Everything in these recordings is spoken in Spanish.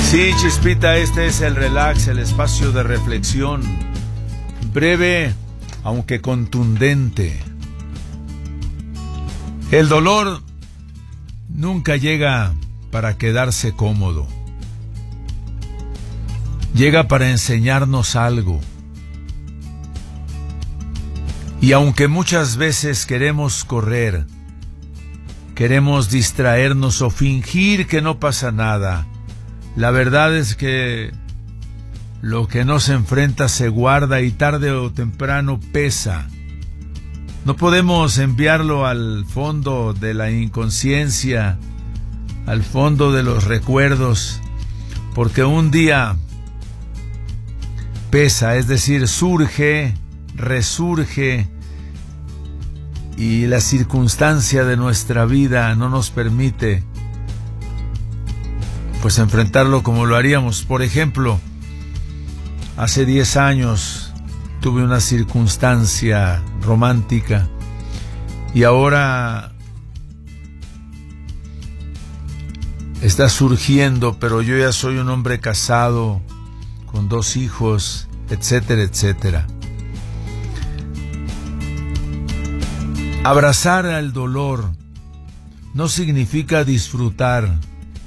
Sí, Chispita, este es el relax, el espacio de reflexión, breve, aunque contundente. El dolor nunca llega para quedarse cómodo. Llega para enseñarnos algo. Y aunque muchas veces queremos correr, queremos distraernos o fingir que no pasa nada, la verdad es que lo que nos enfrenta se guarda y tarde o temprano pesa. No podemos enviarlo al fondo de la inconsciencia, al fondo de los recuerdos, porque un día pesa, es decir, surge, resurge, y la circunstancia de nuestra vida no nos permite pues enfrentarlo como lo haríamos. Por ejemplo, hace 10 años tuve una circunstancia romántica y ahora está surgiendo, pero yo ya soy un hombre casado con 2 hijos, etcétera, etcétera. Abrazar al dolor no significa disfrutar,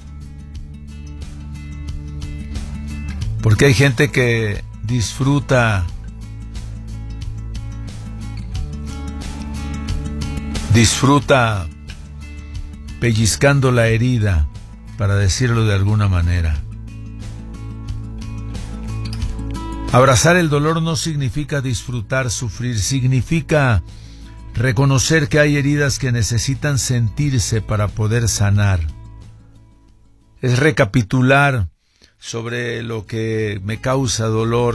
porque hay gente que disfruta pellizcando la herida, para decirlo de alguna manera. Abrazar el dolor no significa disfrutar, sufrir, significa reconocer que hay heridas que necesitan sentirse para poder sanar. Es recapitular sobre lo que me causa dolor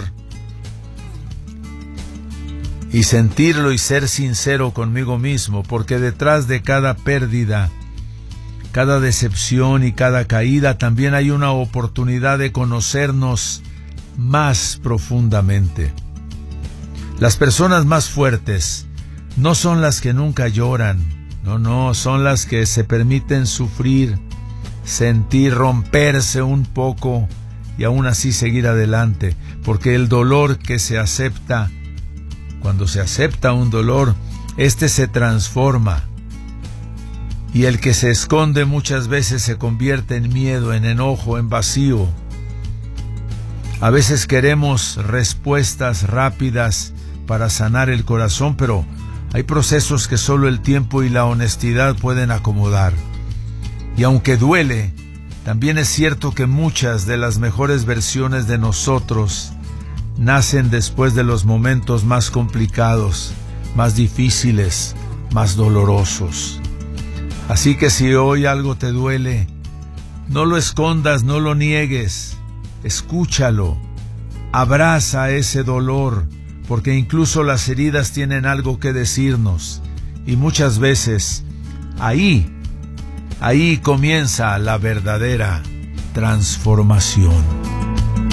y sentirlo y ser sincero conmigo mismo, porque detrás de cada pérdida, cada decepción y cada caída también hay una oportunidad de conocernos más profundamente. Las personas más fuertes no son las que nunca lloran, no, son las que se permiten sufrir, sentir, romperse un poco y aún así seguir adelante, porque el dolor que se acepta, cuando se acepta un dolor, este se transforma, y el que se esconde muchas veces se convierte en miedo, en enojo, en vacío. A veces queremos respuestas rápidas para sanar el corazón, pero hay procesos que solo el tiempo y la honestidad pueden acomodar. Y aunque duele, también es cierto que muchas de las mejores versiones de nosotros nacen después de los momentos más complicados, más difíciles, más dolorosos. Así que si hoy algo te duele, no lo escondas, no lo niegues, escúchalo, abraza ese dolor, porque incluso las heridas tienen algo que decirnos, y muchas veces ahí comienza la verdadera transformación.